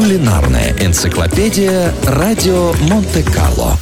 Кулинарная энциклопедия «Радио Монте-Карло».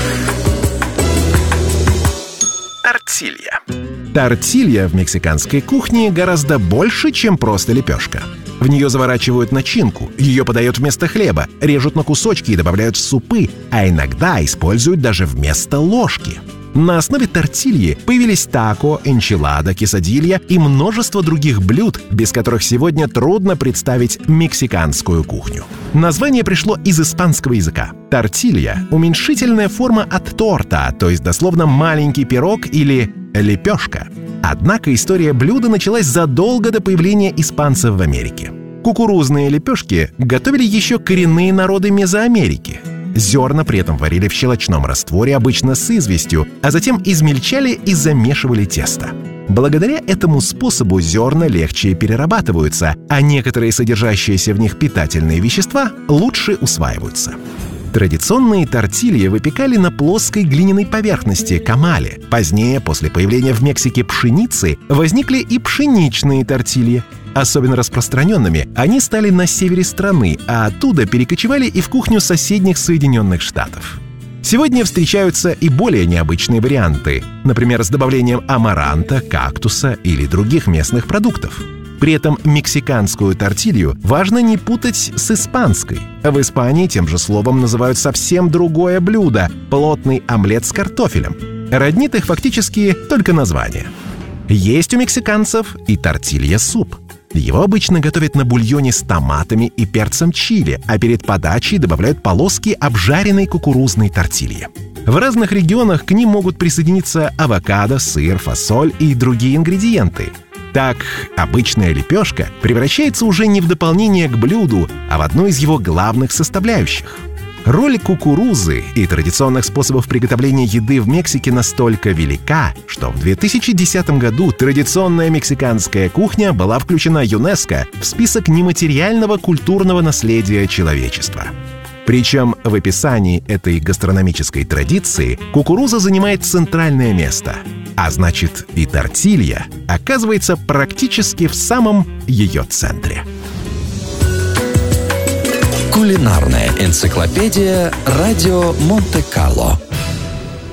Тортилья. Тортилья в мексиканской кухне гораздо больше, чем просто лепешка. В нее заворачивают начинку, ее подают вместо хлеба, режут на кусочки и добавляют в супы, а иногда используют даже вместо ложки. На основе тортильи появились тако, энчилада, quesadilla и множество других блюд, без которых сегодня трудно представить мексиканскую кухню. Название пришло из испанского языка. Тортилья – уменьшительная форма от торта, то есть дословно маленький пирог или лепешка. Однако история блюда началась задолго до появления испанцев в Америке. Кукурузные лепешки готовили еще коренные народы Мезоамерики. Зерна при этом варили в щелочном растворе, обычно с известью, а затем измельчали и замешивали тесто. Благодаря этому способу зерна легче перерабатываются, а некоторые содержащиеся в них питательные вещества лучше усваиваются. Традиционные тортильи выпекали на плоской глиняной поверхности комале. Позднее, после появления в Мексике пшеницы, возникли и пшеничные тортильи. Особенно распространенными они стали на севере страны, а оттуда перекочевали и в кухню соседних Соединенных Штатов. Сегодня встречаются и более необычные варианты, например, с добавлением амаранта, кактуса или других местных продуктов. При этом мексиканскую тортилью важно не путать с испанской. В Испании тем же словом называют совсем другое блюдо – плотный омлет с картофелем. Роднит их фактически только название. Есть у мексиканцев и тортилья-суп. Его обычно готовят на бульоне с томатами и перцем чили, а перед подачей добавляют полоски обжаренной кукурузной тортильи. В разных регионах к ним могут присоединиться авокадо, сыр, фасоль и другие ингредиенты. Так, обычная лепешка превращается уже не в дополнение к блюду, а в одну из его главных составляющих. Роль кукурузы и традиционных способов приготовления еды в Мексике настолько велика, что в 2010 году традиционная мексиканская кухня была включена ЮНЕСКО в список нематериального культурного наследия человечества. Причем в описании этой гастрономической традиции кукуруза занимает центральное место, а значит и тортилья оказывается практически в самом ее центре. Кулинарная энциклопедия «Радио Монте-Карло».